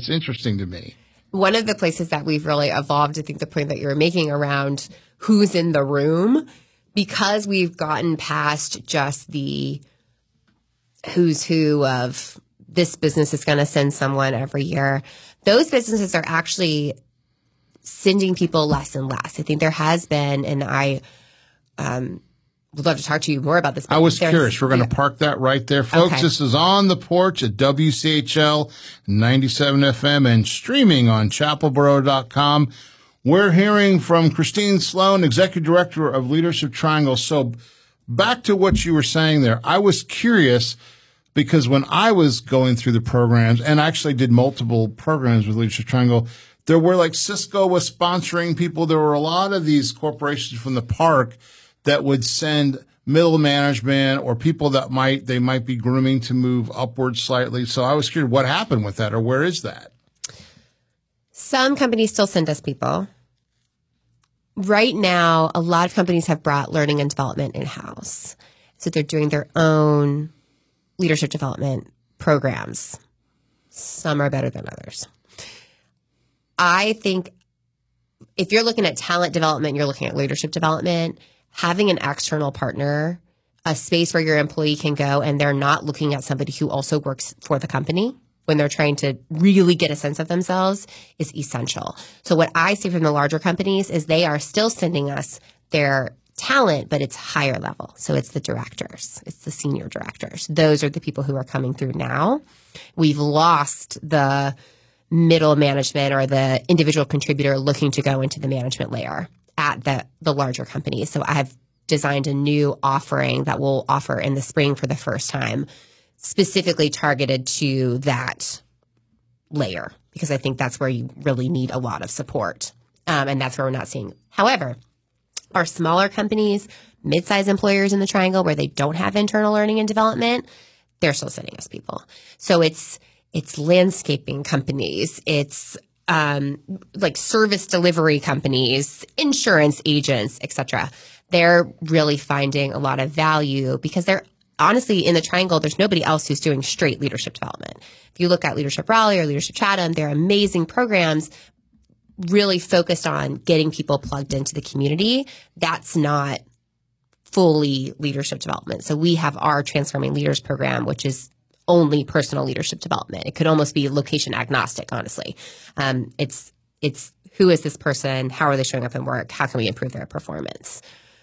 It's interesting to me. One of the places that we've really evolved, I think the point that you're making around who's in the room, because we've gotten past just the who's who of this business is going to send someone every year. Those businesses are actually sending people less and less. I think there has been, and I would love to talk to you more about this. I was curious. We're going to park that right there. Folks, Okay. This is On the Porch at WCHL 97 FM and streaming on chapelboro.com. We're hearing from Christine Sloan, Executive Director of Leadership Triangle. So back to what you were saying there. I was curious because when I was going through the programs and actually did multiple programs with Leadership Triangle, there were like Cisco was sponsoring people. There were a lot of these corporations from the park that would send middle management or people that might be grooming to move upwards slightly. So I was curious what happened with that, or where is that? Some companies still send us people. Right now, a lot of companies have brought learning and development in-house. So they're doing their own leadership development programs. Some are better than others. I think if you're looking at talent development, you're looking at leadership development, having an external partner, a space where your employee can go and they're not looking at somebody who also works for the company when they're trying to really get a sense of themselves is essential. So what I see from the larger companies is they are still sending us their talent, but it's higher level. So it's the directors. It's the senior directors. Those are the people who are coming through now. We've lost the middle management or the individual contributor looking to go into the management layer at the larger companies. So I've designed a new offering that we'll offer in the spring for the first time, specifically targeted to that layer, because I think that's where you really need a lot of support. And that's where we're not seeing. However, our smaller companies, mid-size employers in the Triangle where they don't have internal learning and development, they're still sending us people. So it's landscaping companies, it's like service delivery companies, insurance agents, etc. They're really finding a lot of value because they're honestly in the Triangle, there's nobody else who's doing straight leadership development. If you look at Leadership Raleigh or Leadership Chatham, they're amazing programs really focused on getting people plugged into the community. That's not fully leadership development. So we have our Transforming Leaders program, which is only personal leadership development. It could almost be location agnostic, honestly. It's who is this person? How are they showing up in work? How can we improve their performance?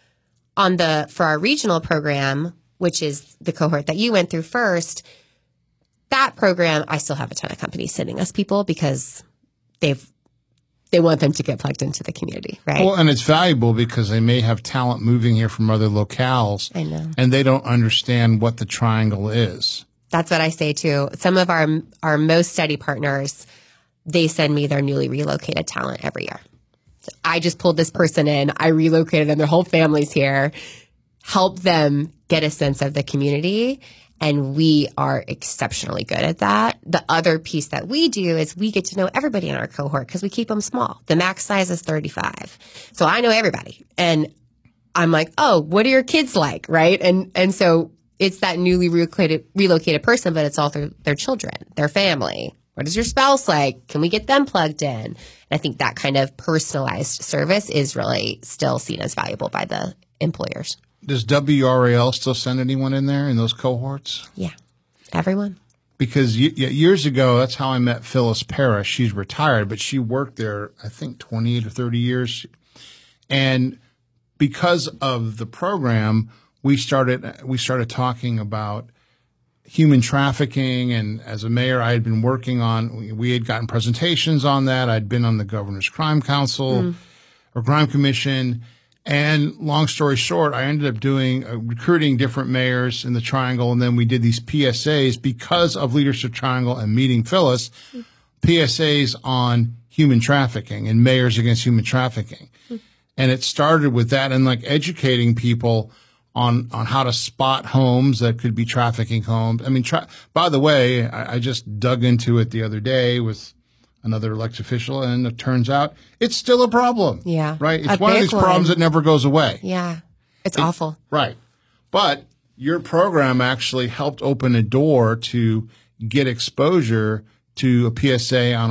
For our regional program, which is the cohort that you went through first, that program, I still have a ton of companies sending us people because they want them to get plugged into the community, right? Well, and it's valuable because they may have talent moving here from other locales. I know. And they don't understand what the Triangle is. That's what I say too. Some of our most steady partners, they send me their newly relocated talent every year. So I just pulled this person in. I relocated them. Their whole family's here. Help them get a sense of the community. And we are exceptionally good at that. The other piece that we do is we get to know everybody in our cohort because we keep them small. The max size is 35. So I know everybody. And I'm like, oh, what are your kids like? Right. And so it's that newly relocated person, but it's all their children, their family. What is your spouse like? Can we get them plugged in? And I think that kind of personalized service is really still seen as valuable by the employers. Does WRAL still send anyone in there in those cohorts? Yeah, everyone. Because years ago, that's how I met Phyllis Parrish. She's retired, but she worked there, I think, 28 or 30 years. And because of the program, we started talking about human trafficking. And as a mayor, I had been working on, we had gotten presentations on that. I'd been on the Governor's Crime Council or Crime Commission. And long story short, I ended up recruiting different mayors in the Triangle. And then we did these PSAs because of Leadership Triangle and meeting Phyllis, PSAs on human trafficking and mayors against human trafficking. And it started with that and like educating people on how to spot homes that could be trafficking homes. I mean, by the way, I just dug into it the other day with another elected official, and it turns out it's still a problem. Yeah. Right? It's one of these problems that never goes away. Yeah. It's awful. Right. But your program actually helped open a door to get exposure to a PSA on